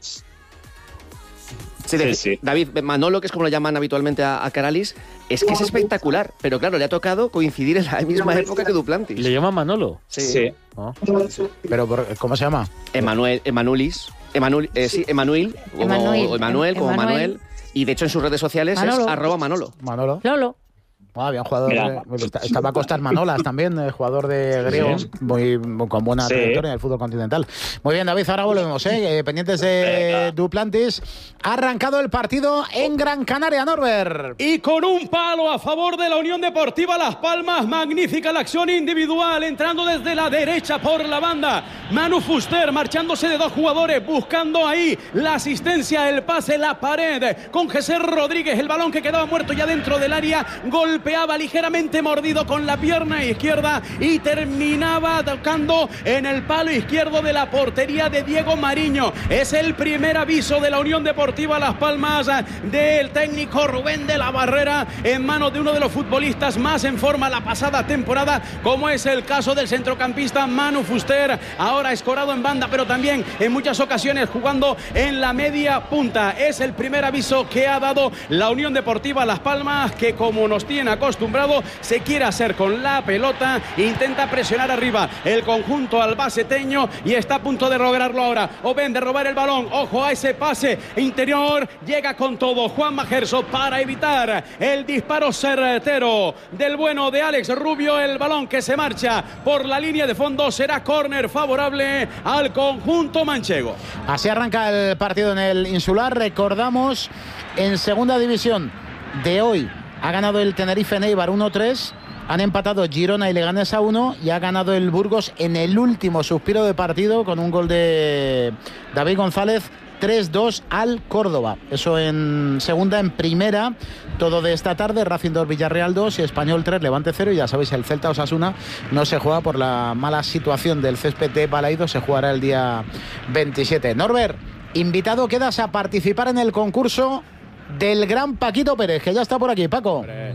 K: Sí, sí, sí. David, Manolo, que es como lo llaman habitualmente a, a Caralis, es que es espectacular, pero claro, le ha tocado coincidir en la misma época que Duplantis.
C: ¿Le llama Manolo?
K: Sí.
N: sí.
C: Oh.
D: Pero ¿cómo se llama?
K: Emanuel, Emanuelis, Emanuel, eh, sí, Emanuel, o Emanuel, o Emanuel, como
B: Emanuel.
K: Manuel, y de hecho en sus redes sociales
B: Manolo.
K: es arroba Manolo.
D: Manolo.
B: Lolo.
D: Ah, bien jugador.
N: Mira.
D: De, estaba Costas Manolas también, eh, jugador de griego, sí. muy, con buena
N: sí.
D: trayectoria en el fútbol continental. Muy bien, David, ahora volvemos, ¿eh? eh pendientes de Venga. Duplantis. Ha arrancado el partido en Gran Canaria, Norbert.
L: Y con un palo a favor de la Unión Deportiva Las Palmas. Magnífica la acción individual, entrando desde la derecha por la banda. Manu Fuster marchándose de dos jugadores, buscando ahí la asistencia, el pase, la pared. Con Jesús Rodríguez, el balón que quedaba muerto ya dentro del área. Golpe Golpeaba ligeramente mordido con la pierna izquierda y terminaba tocando en el palo izquierdo de la portería de Diego Mariño. Es el primer aviso de la Unión Deportiva Las Palmas del técnico Rubén de la Barrera en manos de uno de los futbolistas más en forma la pasada temporada, como es el caso del centrocampista Manu Fuster, ahora escorado en banda, pero también en muchas ocasiones jugando en la media punta. Es el primer aviso que ha dado la Unión Deportiva Las Palmas, que como nos tiene acostumbrado, se quiere hacer con la pelota, intenta presionar arriba el conjunto albaceteño y está a punto de lograrlo ahora. Oben de robar el balón, ojo a ese pase interior, llega con todo Juan Majerso para evitar el disparo certero del bueno de Alex Rubio. El balón que se marcha por la línea de fondo será córner favorable al conjunto manchego.
D: Así arranca el partido en el Insular. Recordamos, en segunda división de hoy ha ganado el Tenerife en Eibar uno tres, han empatado Girona y Leganés a uno y ha ganado el Burgos en el último suspiro de partido con un gol de David González, tres dos al Córdoba. Eso en segunda. En primera, todo de esta tarde, Racing dos, Villarreal dos y Español tres, Levante cero. Y ya sabéis, el Celta Osasuna no se juega por la mala situación del césped de Balaidos, se jugará el día veintisiete. Norbert, invitado quedas a participar en el concurso del gran Paquito Pérez, que ya está por aquí. Paco.
O: Hombre.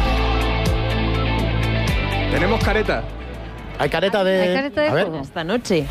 O: Tenemos careta.
D: Hay careta de...
B: Hay careta de
D: a ver.
B: juego esta noche.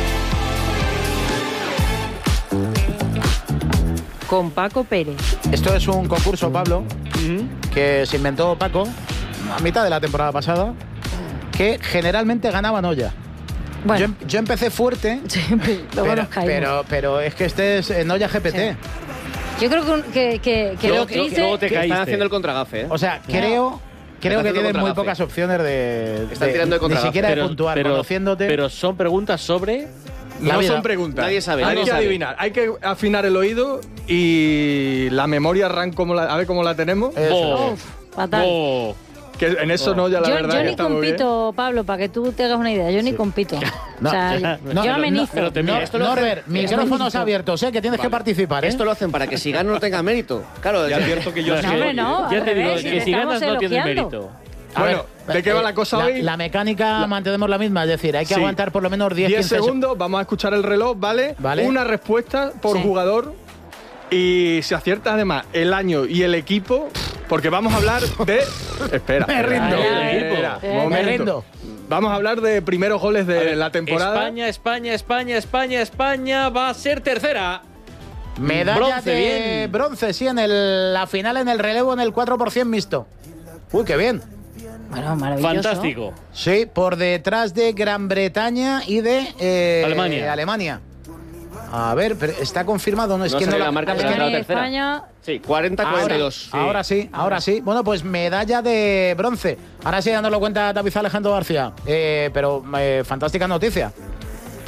B: Con Paco Pérez.
D: Esto es un concurso, Pablo, uh-huh. que se inventó Paco a mitad de la temporada pasada, que generalmente ganaban olla. Bueno. Yo, yo empecé fuerte, sí, pero, pero, pero es que este es en olla G P T.
B: Sí. Yo creo que, que, que, que
K: luego,
B: lo que hice...
K: Luego te caíste. Están haciendo el contragafe, ¿eh?
D: O sea, creo... No. Creo que tienen muy pocas opciones de...
K: Están
D: de,
K: tirando de
D: ni siquiera
C: pero,
D: de puntuar,
C: pero,
D: conociéndote.
C: Pero son preguntas sobre...
O: La no vida. Son preguntas.
K: Nadie sabe.
O: Hay
K: nadie
O: que
K: sabe.
O: adivinar. Hay que afinar el oído y la memoria arranca como la, a ver cómo la tenemos.
B: Eso. Uf, fatal.
O: Oh. Que en eso oh. no, ya la
B: yo,
O: verdad
B: yo
O: que
B: ni
O: está muy bien.
B: compito, Pablo, para que tú te hagas una idea. Yo ni compito.
D: No,
B: o sea,
D: ya,
B: yo,
D: no,
B: yo
D: no,
B: me amenizo.
D: No, no, esto no, Norbert, micrófonos abiertos, ¿eh? Que tienes vale. que participar, ¿eh?
K: Esto lo hacen para que si ganas no tenga mérito. Claro,
O: ya advierto que yo
B: no,
O: soy.
B: Hombre, no,
C: ya te digo,
B: revés,
C: que si ganas no tienes mérito.
D: A
O: bueno,
D: ver,
O: ¿de qué va la cosa
D: la,
O: hoy?
D: La mecánica la... mantenemos la misma, es decir, hay que sí. aguantar por lo menos diez,
O: diez segundos, vamos a escuchar el reloj, ¿vale?
D: ¿Vale?
O: Una respuesta por sí. jugador y si aciertas además el año y el equipo, porque vamos a hablar de... Espera,
D: me rindo.
O: Espera,
D: eh, me rindo.
O: Vamos a hablar de primeros goles de ver, la temporada.
C: España, España, España, España, España va a ser tercera.
D: Medalla bronce, de bien. bronce, sí, en el, la final en el relevo en el cuatro por ciento mixto. Uy, qué bien.
B: Bueno, maravilloso.
C: Fantástico.
D: Sí, por detrás de Gran Bretaña y de eh,
C: Alemania.
D: Alemania. A ver, pero está confirmado, no es
K: no
D: que no
K: la,
D: la
K: marca, pero
B: Alemania
K: la tercera.
B: España.
K: Sí, cuarenta cuarenta y dos.
D: Sí. Ahora sí, ahora sí. Bueno, pues medalla de bronce. Ahora sí, dándolo cuenta David Alejandro García. Eh, pero eh, fantástica noticia.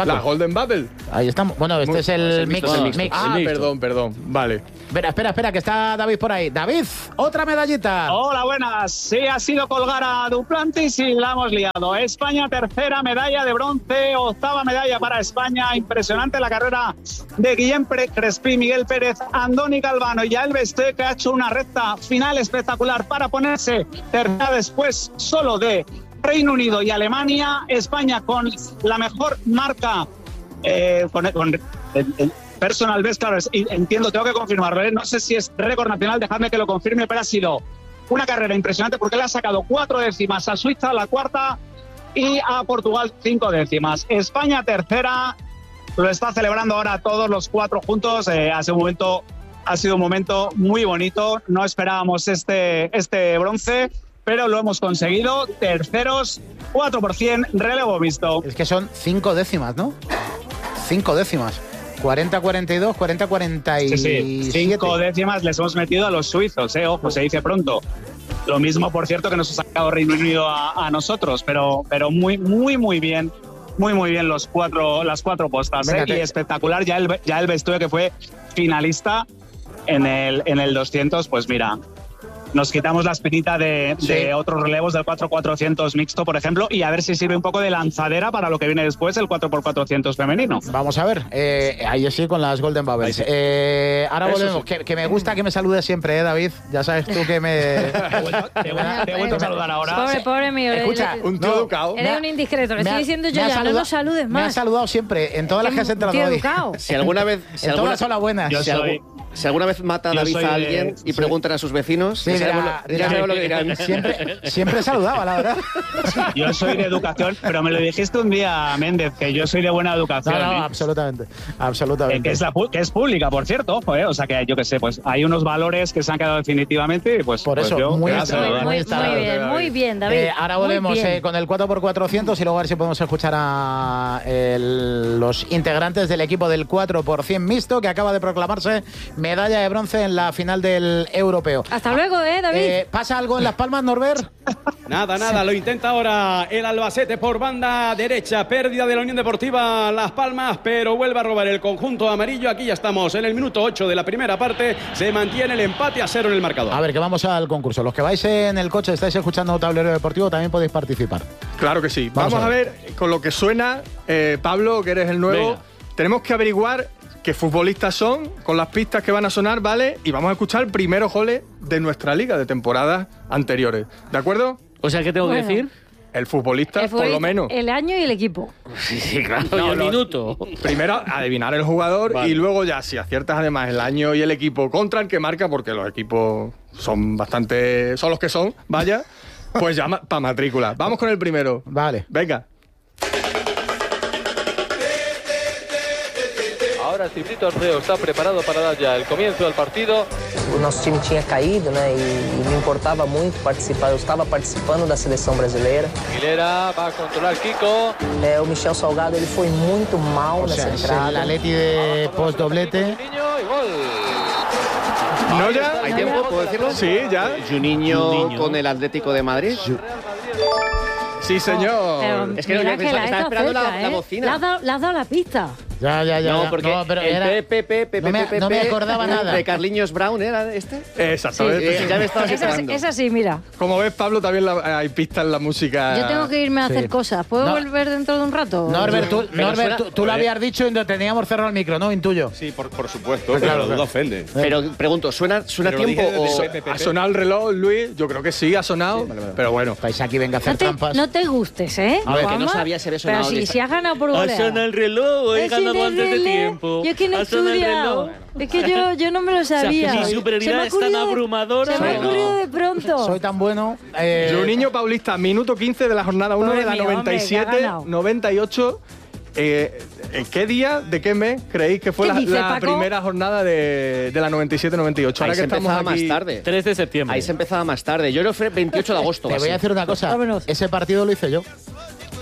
O: La Golden Bubble.
D: Ahí estamos. Bueno, este es el mix.
O: Bueno,
D: mix.
O: Ah, perdón, perdón. Vale.
D: Espera, espera, espera, que está David por ahí. David, otra medallita.
N: Hola, buenas. Sí, ha sido colgar a Duplantis y la hemos liado. España, tercera medalla de bronce, octava medalla para España. Impresionante la carrera de Guillem Crespí, Miguel Pérez, Andoni Galvano y Yael Besté, que ha hecho una recta final espectacular para ponerse tercera después solo de Reino Unido y Alemania. España con la mejor marca, eh, con, con el, el personal best, claro, entiendo, tengo que confirmarlo, ¿eh? No sé si es récord nacional, dejadme que lo confirme, pero ha sido una carrera impresionante porque le ha sacado cuatro décimas a Suiza, la cuarta, y a Portugal cinco décimas. España tercera, lo está celebrando ahora todos los cuatro juntos. Eh, hace un momento, ha sido un momento muy bonito, no esperábamos este, este bronce, pero lo hemos conseguido. Terceros, cuatro por ciento, relevo visto.
D: Es que son cinco décimas, ¿no? Cinco décimas. cuarenta cuarenta y dos, cuarenta cuarenta y siete.
N: Sí, sí. Cinco décimas les hemos metido a los suizos, ¿eh? Ojo, se dice pronto. Lo mismo, por cierto, que nos ha sacado Reino Unido a, a nosotros, pero, pero muy, muy, muy bien. Muy, muy bien los cuatro, las cuatro postas. ¿eh? Y espectacular ya el, ya el Besté, que fue finalista en el, en el doscientos, pues mira, nos quitamos la espinita de, sí. de otros relevos del cuatro por cuatrocientos mixto, por ejemplo, y a ver si sirve un poco de lanzadera para lo que viene después, el cuatro por cuatrocientos femenino.
D: Vamos a ver, eh, ahí sí con las Golden Bubbles. Sí. Eh, ahora Eso volvemos, sí. que, que me gusta que me saludes siempre, ¿eh, David? Ya sabes tú que me...
N: Te he vuelto, te he vuelto, te he vuelto a saludar ahora.
B: Pobre, pobre mío.
D: Escucha,
B: le,
O: un tío
D: no,
O: educado.
B: Eres un indiscreto, le estoy diciendo yo ya, saludado, no lo saludes más.
D: Me has saludado siempre, en todas las que has entrado hoy.
B: Educado.
K: Si alguna vez... Si
D: en
K: alguna,
D: todas son las buenas.
K: Si,
N: soy,
K: algu, si alguna vez mata a David a alguien de, y sí. preguntan a sus vecinos, sí, ya sabemos lo, ya sabemos lo que dirán.
D: Siempre, siempre saludaba, la verdad.
N: Yo soy de educación, pero me lo dijiste un día, Méndez, que yo soy de buena educación.
D: No, no,
N: ¿eh?
D: absolutamente. absolutamente.
N: Eh, que, es la, que es pública, por cierto, ojo, ¿eh? O sea que yo qué sé, pues hay unos valores que se han quedado definitivamente y pues
D: por eso,
N: pues yo,
D: muy,
N: gracias,
B: muy,
N: muy,
B: muy, muy bien, muy bien, David.
D: Eh, ahora volvemos eh, con el cuatro por cuatrocientos y luego a ver si podemos escuchar a el, los integrantes del equipo del cuatro por cien mixto, que acaba de proclamarse medalla de bronce en la final del europeo.
B: Hasta luego, ¿eh, David? Eh,
D: ¿Pasa algo en Las Palmas, Norbert?
L: Nada, nada, lo intenta ahora el Albacete por banda derecha, pérdida de la Unión Deportiva Las Palmas, pero vuelve a robar el conjunto amarillo. Aquí ya estamos en el minuto ocho de la primera parte, se mantiene el empate a cero en el marcador.
D: A ver, que vamos al concurso. Los que vais en el coche, estáis escuchando Tablero Deportivo, también podéis participar.
O: Claro que sí. Vamos, vamos a, ver. a ver con lo que suena, eh, Pablo, que eres el nuevo, Venga. Tenemos que averiguar qué futbolistas son, con las pistas que van a sonar, ¿vale? Y vamos a escuchar primeros goles de nuestra liga de temporadas anteriores. ¿De acuerdo?
C: O sea, ¿qué tengo bueno. que decir?
O: El futbolista, el futbolista, por lo menos.
B: El año y el equipo.
C: Sí, sí, claro, no,
O: y el
C: lo,
O: minuto. Primero, adivinar el jugador vale. y luego ya, si aciertas además el año y el equipo contra el que marca, porque los equipos son bastante... son los que son, vaya, pues ya para matrícula. Vamos con el primero.
D: Vale.
O: Venga.
P: Ahora Ciprito Arreo está preparado para dar ya el comienzo del partido.
Q: O nosso time tinha caído, né? E me importava muito participar. Eu estava participando da seleção brasileira.
P: Aguilera va a controlar Kiko.
Q: É, o Michel Salgado ele foi muito mal
D: o
Q: nessa
D: sea,
Q: entrada.
D: El Atleti de post doblete.
O: No ya.
K: ¿Hay tiempo? ¿Puedo decirlo?
O: Sí, ya.
K: Juninho, Juninho. Con el Atlético de Madrid.
O: Sí, señor.
B: Pero
K: es que no, estaba esperando cerca, la, ¿eh? la bocina.
B: Le has, dado, le has dado la pista.
D: Ya, ya, ya.
K: No,
D: ya.
K: porque
D: no, pero
K: el
D: era...
K: Pepe, Pepe,
D: no me,
K: Pepe,
D: no me acordaba nada.
K: De Carliños Brown, ¿era este?
O: Exactamente.
K: Sí, ya me estabas esperando.
B: Es así, mira.
O: Como ves, Pablo, también la, hay pistas en la música.
B: Yo tengo que irme a hacer sí. cosas. ¿Puedo no. volver dentro de un rato?
D: Norbert, tú, Norbert, suena, tú, tú lo habías dicho y teníamos cerrado el micro, ¿no? Intuyo.
R: Sí, por, por supuesto.
O: Pues
R: claro,
O: claro,
R: no ofende.
K: Pero pregunto, ¿suena, suena
R: pero
K: tiempo o...?
O: ¿Ha sonado el reloj, Luis? Yo creo que sí, ha sonado. Sí, vale, vale. Pero bueno.
D: Vais aquí, venga a hacer
B: no te,
D: trampas.
B: No te gustes, ¿eh?
K: A ver, que no sabía si había sonado.
B: Pero si, si has ganado por goleada.
C: Ha sonado el reloj, he ganado antes de tiempo.
B: Yo que no he estudiado. Es que yo, yo no me lo sabía.
C: O sea, mi superioridad es tan abrumadora.
B: Se me ha ocurrido de pronto.
D: Soy tan bueno. Eh...
O: Juninho Paulista, minuto quince de la jornada uno de la noventa y siete noventa y ocho. Eh, ¿En qué día, de qué mes creéis que fue la, dice, la primera jornada de, de la noventa y siete noventa y ocho?
K: Ahí
O: Ahora
K: se
O: que estamos
K: empezaba
O: aquí,
K: más tarde.
C: tres de septiembre.
K: Ahí se empezaba más tarde. Yo creo que fue veintiocho de agosto.
D: Te voy a decir una cosa. Vámonos. Ese partido lo hice yo.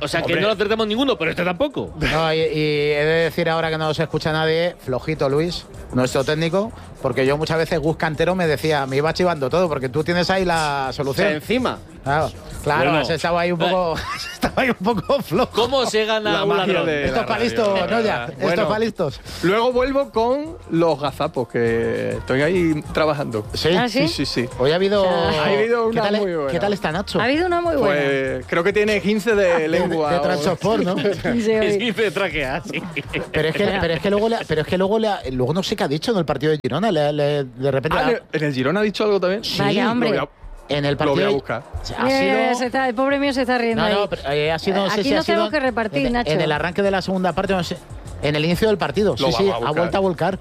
C: O sea, que no lo acertamos ninguno, pero este tampoco.
D: No, y, y he de decir ahora que no se escucha nadie, flojito. ojito, Luis, nuestro técnico, porque yo muchas veces Gus Cantero me decía, me iba chivando todo, porque tú tienes ahí la solución.
K: O sea, encima.
D: Claro, claro,
C: Bueno.
D: has estado ahí un poco, estaba ahí un poco flojo.
C: ¿Cómo se gana
O: La
C: un
O: magia
C: ladrón?
O: de-
D: Esto es para listos, ¿no? Ya, esto
O: Bueno.
D: es para listos.
O: Luego vuelvo con los gazapos, que estoy ahí trabajando.
D: ¿Sí?
B: ¿Ah, sí?
O: Sí, sí, sí.
D: Hoy ha habido...
O: Ha habido una
D: ¿Qué tal,
O: muy buena.
D: ¿Qué tal está Nacho?
B: Ha habido una muy buena.
O: Pues creo que tiene quince de lengua.
D: De, de
O: o-
D: transport, ¿no?
B: Sí,
C: Es
B: hoy.
C: que hice traquea, sí.
D: Pero es que, pero es que luego, le- pero es que luego, le- luego no sé qué ha dicho en el partido de Girona. Le- le- de repente.
O: Ah, ¿en el Girona ha dicho algo también?
D: Sí,
B: Vaya, hombre.
O: Lo voy a-
D: en el
O: Lo
D: partido.
O: voy a buscar.
D: Ha
B: Eh,
D: sido.
B: se está- el pobre mío se está riendo
D: No,
B: ahí.
D: no, pero, eh, ha sido. No sé
B: Aquí
D: si ha
B: nos
D: sido
B: tenemos que repartir,
D: en,
B: Nacho.
D: en el arranque de la segunda parte, no sé, en el inicio del partido.
O: Lo
D: Sí, sí,
O: vamos a
D: ha
O: buscar.
D: vuelto a volcar.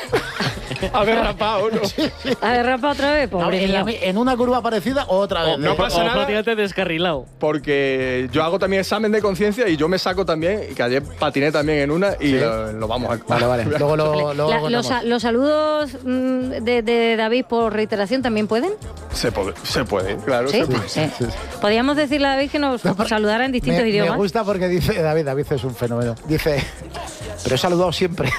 O: Ha derrapado, ¿no?
B: ¿Ha derrapado otra vez?
D: No,
B: Pobre
D: en, la-
B: mío.
D: en una curva parecida, otra vez.
O: Oh, no
D: De-
O: pasa
C: O
O: nada.
C: prácticamente descarrilado.
O: Porque yo hago también examen de conciencia y yo me saco también, y que ayer patiné también en una y lo, lo vamos a...
D: Vale, vale. Luego lo. luego
B: La-
D: lo
B: los,
D: contamos.
B: los saludos mm, de, de David por reiteración también pueden.
O: Se puede, se puede, claro,
B: ¿Sí?
O: se puede.
B: Sí. Podríamos decirle a David que nos saludara en distintos
D: me, me
B: idiomas.
D: gusta porque dice David, David es un fenómeno. Dice, pero he saludado siempre.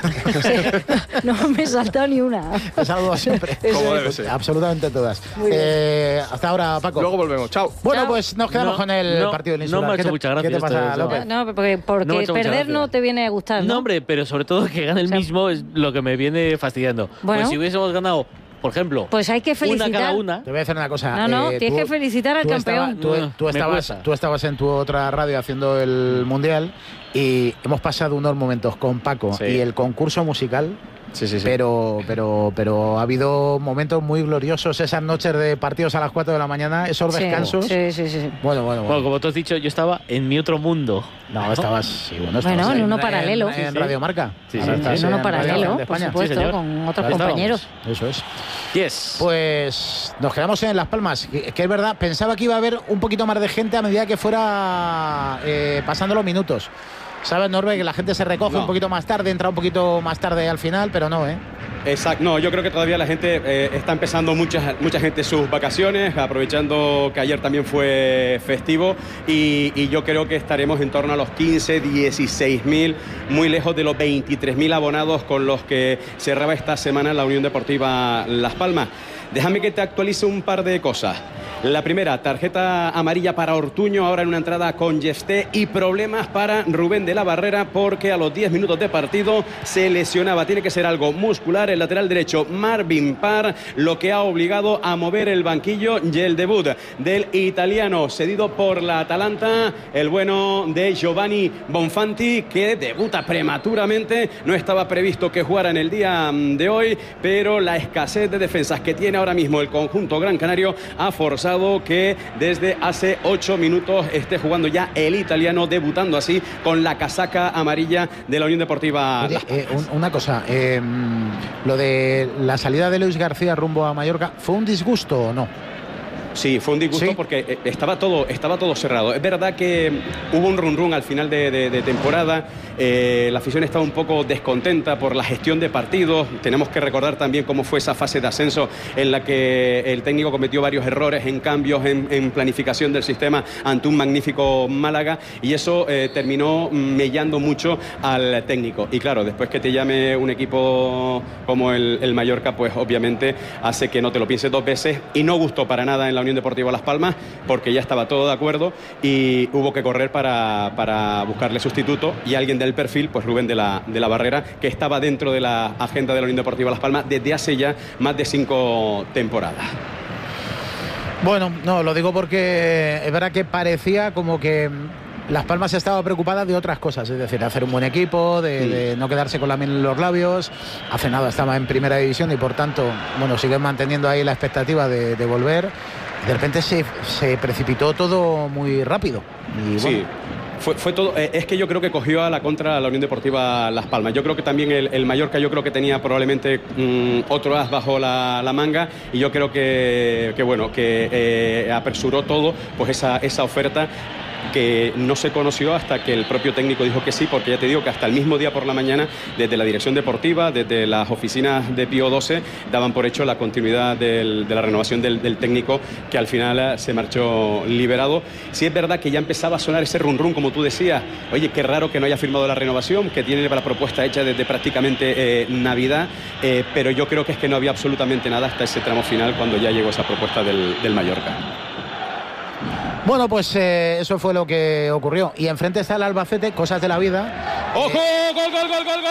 B: No me he saltado ni una.
D: He saludado siempre.
O: Como debe ser.
D: Absolutamente todas.
B: Muy bien.
D: Eh, hasta ahora, Paco.
O: Luego volvemos, chao.
D: Bueno,
B: Chao.
D: pues nos quedamos
C: No,
D: con el
C: no,
D: partido del
C: no
D: Insular.
C: me ha
D: ¿Qué
C: hecho
D: te-
C: mucha gracia
D: ¿Qué te pasa,
C: esto,
D: López?
B: No, porque, porque
C: No me ha hecho mucha
B: perder
C: gracia.
B: no te viene a gustar, ¿no?
C: No, hombre, pero sobre todo que gane el mismo es lo que me viene fastidiando.
B: Bueno.
C: Pues si hubiésemos ganado, por ejemplo,
B: Pues hay que felicitar.
C: una cada una.
D: Te voy a decir una cosa.
B: No, no,
D: eh,
B: tienes
D: tú-
B: que felicitar al
D: tú
B: campeón.
D: estaba- tú,
C: No,
D: tú
C: me
D: estabas,
C: cuesta.
D: tú estabas en tu otra radio haciendo el Mundial y hemos pasado unos momentos con Paco
C: Sí.
D: y el concurso musical.
C: Sí, sí, sí.
D: Pero, pero, pero ha habido momentos muy gloriosos, esas noches de partidos a las cuatro de la mañana, esos
B: Sí,
D: descansos.
B: Sí, sí, sí.
D: Bueno, bueno,
C: Bueno,
D: bueno.
C: como tú has dicho, yo estaba en mi otro mundo.
D: No, estabas, sí, bueno,
B: Bueno,
D: estabas
B: en uno paralelo.
D: En,
B: Sí,
D: en
C: sí.
D: Radio Marca.
C: Sí, sí,
D: Ahora
C: sí.
D: estás
B: En uno
D: en Radio
B: paralelo,
D: de
B: por
D: España.
B: supuesto,
C: Sí, señor.
B: con otros
C: Ahí estábamos.
B: compañeros.
D: Eso es.
C: Yes.
D: Pues nos quedamos en Las Palmas, que, que es verdad, pensaba que iba a haber un poquito más de gente a medida que fuera eh, pasando los minutos. ¿Sabes, Norbe? Que la gente se recoge
S: No.
D: un poquito más tarde, entra un poquito más tarde al final, pero no, ¿eh?
S: Exacto, no, yo creo que todavía la gente eh, está empezando mucha, mucha gente sus vacaciones, aprovechando que ayer también fue festivo y, y yo creo que estaremos en torno a los quince, dieciséis mil, muy lejos de los veintitrés mil abonados con los que cerraba esta semana la Unión Deportiva Las Palmas. Déjame que te actualice un par de cosas. La primera, tarjeta amarilla para Ortuño, ahora en una entrada con Yesté, y problemas para Rubén de la Barrera porque a los diez minutos de partido se lesionaba. Tiene que ser algo muscular. El lateral derecho, Marvin Parr, lo que ha obligado a mover el banquillo y el debut del italiano cedido por la Atalanta, el bueno de Giovanni Bonfanti, que debuta prematuramente. No estaba previsto que jugara en el día de hoy, pero la escasez de defensas que tiene ahora mismo el conjunto gran canario ha forzado que desde hace ocho minutos esté jugando ya el italiano, debutando así con la casaca amarilla de la Unión Deportiva.
D: Oye, eh, un- una cosa, eh, lo de la salida de Luis García rumbo a Mallorca, ¿fue un disgusto o no?
S: Sí, fue un disgusto
D: ¿Sí?
S: porque eh, estaba todo, estaba todo cerrado. Es verdad que hubo un run run al final de, de- de temporada. Eh, la afición estaba un poco descontenta por la gestión de partidos. Tenemos que recordar también cómo fue esa fase de ascenso en la que el técnico cometió varios errores en cambios, en, en planificación del sistema ante un magnífico Málaga, y eso eh, terminó mellando mucho al técnico. Y claro, después que te llame un equipo como el, el Mallorca, pues obviamente hace que no te lo pienses dos veces, y no gustó para nada en la Unión Deportiva Las Palmas porque ya estaba todo de acuerdo y hubo que correr para, para buscarle sustituto, y alguien del perfil, pues Rubén de la, de la Barrera, que estaba dentro de la agenda de la Unión Deportiva Las Palmas desde hace ya más de cinco temporadas.
D: Bueno, no, lo digo porque es verdad que parecía como que Las Palmas estaba preocupada de otras cosas, es decir, de hacer un buen equipo, de,
S: Sí.
D: de no quedarse con la miel en los labios. Hace nada estaba en primera división y por tanto, bueno, siguen manteniendo ahí la expectativa de, de volver. De repente se, se precipitó todo muy rápido. Y,
S: Sí.
D: bueno,
S: Fue, fue todo, eh, es que yo creo que cogió a la contra a la Unión Deportiva Las Palmas. Yo creo que también el, el Mallorca, yo creo que tenía probablemente mm, otro as bajo la, la manga, y yo creo que, que bueno, que eh, apresuró todo, pues esa, esa oferta. que no se conoció hasta que el propio técnico dijo que sí, porque ya te digo que hasta el mismo día por la mañana, desde la dirección deportiva, desde las oficinas de Pío doce, daban por hecho la continuidad del, de la renovación del, del técnico, que al final se marchó liberado. Sí es verdad que ya empezaba a sonar ese run run, como tú decías, oye, qué raro que no haya firmado la renovación, que tiene la propuesta hecha desde prácticamente eh, Navidad, eh, pero yo creo que es que no había absolutamente nada hasta ese tramo final, cuando ya llegó esa propuesta del, del Mallorca.
D: Bueno, pues eh, eso fue lo que ocurrió. Y enfrente está el Albacete, cosas de la vida.
S: ¡Ojo! ¡Gol, gol, gol, gol!